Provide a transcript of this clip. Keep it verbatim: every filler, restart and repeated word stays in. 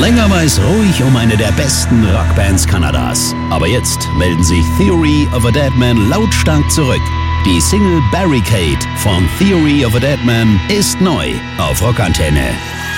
länger war es ruhig um eine der besten Rockbands Kanadas. Aber jetzt melden sich Theory of a Deadman lautstark zurück. Die Single Barricade von Theory of a Deadman ist neu auf Rockantenne.